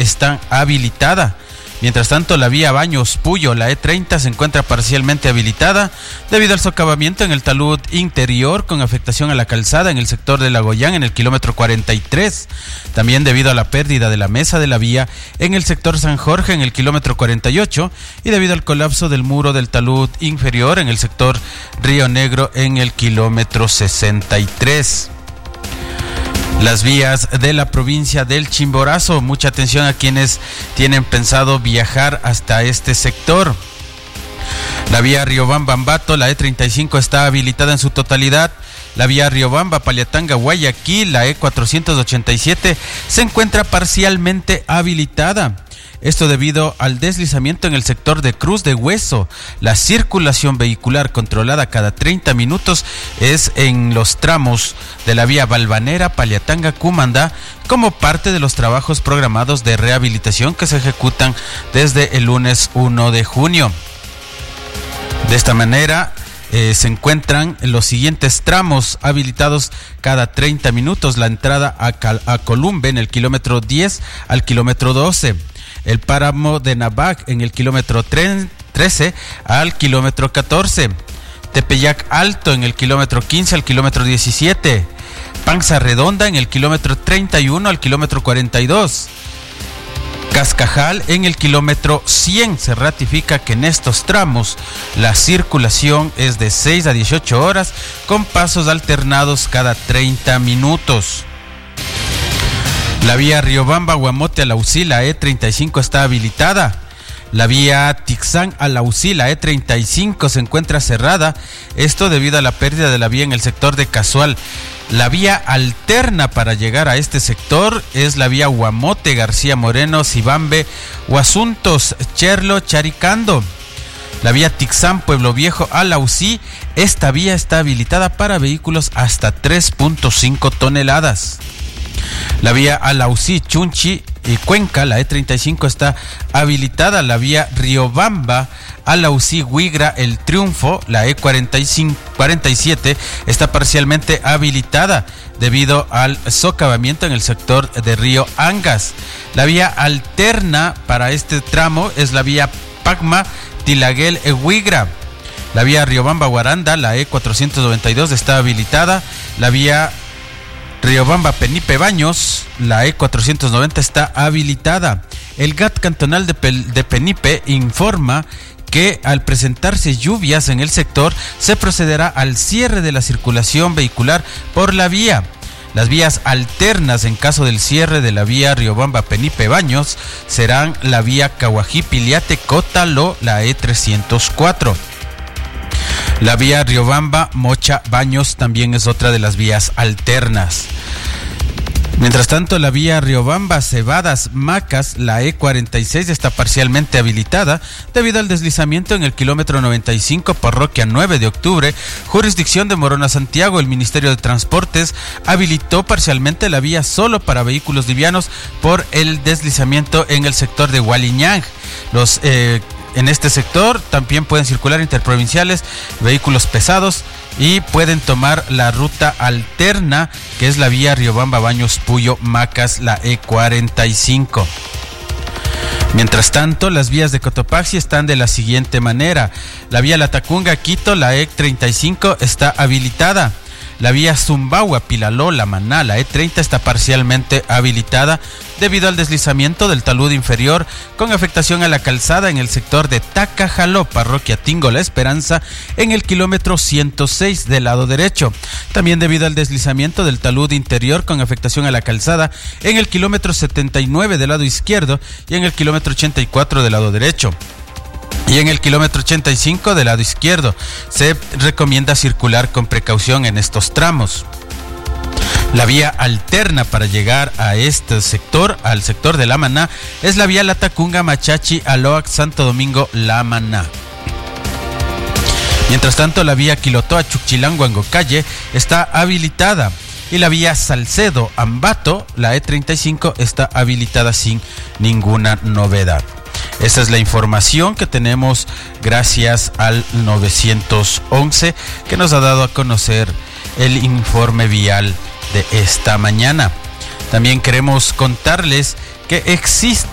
está habilitada. Mientras tanto, la vía Baños-Puyo, la E30, se encuentra parcialmente habilitada debido al socavamiento en el talud interior con afectación a la calzada en el sector de Lagoyán en el kilómetro 43. También debido a la pérdida de la mesa de la vía en el sector San Jorge en el kilómetro 48 y debido al colapso del muro del talud inferior en el sector Río Negro en el kilómetro 63. Las vías de la provincia del Chimborazo, mucha atención a quienes tienen pensado viajar hasta este sector. La vía Riobamba-Ambato, la E35 está habilitada en su totalidad. La vía Riobamba-Paliatanga-Guayaquil, la E487, se encuentra parcialmente habilitada. Esto debido al deslizamiento en el sector de Cruz de Hueso. La circulación vehicular controlada cada 30 minutos es en los tramos de la vía Valvanera, Paliatanga, Cumandá, como parte de los trabajos programados de rehabilitación que se ejecutan desde el lunes 1 de junio. De esta manera, se encuentran los siguientes tramos habilitados cada 30 minutos. La entrada a Columbe en el kilómetro 10 al kilómetro 12. El páramo de Navac en el kilómetro 13 al kilómetro 14. Tepeyac Alto en el kilómetro 15 al kilómetro 17. Panza Redonda en el kilómetro 31 al kilómetro 42. Cascajal en el kilómetro 100. Se ratifica que en estos tramos la circulación es de 6 a 18 horas con pasos alternados cada 30 minutos. La vía Riobamba-Guamote-Alausí, la E35 está habilitada. La vía Tixán-Alausí, la E35 se encuentra cerrada. Esto debido a la pérdida de la vía en el sector de Casual. La vía alterna para llegar a este sector es la vía Guamote, García Moreno, Sibambe, Huasuntos, Cherlo, Charicando. La vía Tixán, Pueblo Viejo, Alausí, esta vía está habilitada para vehículos hasta 3.5 toneladas. La vía Alausí, Chunchi y Cuenca, la E35 está habilitada. La vía Riobamba, Alausí, Huigra, El Triunfo, la E47 está parcialmente habilitada debido al socavamiento en el sector de Río Angas. La vía alterna para este tramo es la vía Pacma, Tilaguel, Huigra. La vía Riobamba-Guaranda, la E492 está habilitada. La vía Riobamba-Penipe Baños, la E490 está habilitada. El GAT cantonal de Penipe informa que al presentarse lluvias en el sector se procederá al cierre de la circulación vehicular por la vía. Las vías alternas en caso del cierre de la vía Riobamba-Penipe Baños serán la vía Cahuají-Piliate-Cótalo, la E304. La vía Riobamba-Mocha Baños también es otra de las vías alternas. Mientras tanto, la vía Riobamba-Cebadas-Macas, la E46 está parcialmente habilitada debido al deslizamiento en el kilómetro 95, parroquia 9 de octubre, jurisdicción de Morona, Santiago. El Ministerio de Transportes habilitó parcialmente la vía solo para vehículos livianos por el deslizamiento en el sector de Hualiñán. En este sector también pueden circular interprovinciales, vehículos pesados y pueden tomar la ruta alterna que es la vía Riobamba, Baños, Puyo, Macas, la E45. Mientras tanto, las vías de Cotopaxi están de la siguiente manera. La vía Latacunga, Quito, la E35 está habilitada. La vía Zumbagua, Pilaló, La Maná, la E30 está parcialmente habilitada debido al deslizamiento del talud inferior con afectación a la calzada en el sector de Tacajaló, parroquia Tingo La Esperanza, en el kilómetro 106 del lado derecho. También debido al deslizamiento del talud interior con afectación a la calzada en el kilómetro 79 del lado izquierdo y en el kilómetro 84 del lado derecho. Y en el kilómetro 85 del lado izquierdo se recomienda circular con precaución en estos tramos. La vía alterna para llegar a este sector, al sector de La Maná, es la vía Latacunga, Machachi, Aloac, Santo Domingo, La Maná. Mientras tanto, la vía Quilotoa, Chuquilango, Angocalle está habilitada. Y la vía Salcedo, Ambato, la E35 está habilitada sin ninguna novedad. Esta es la información que tenemos gracias al 911 que nos ha dado a conocer el informe vial de esta mañana. También queremos contarles que existe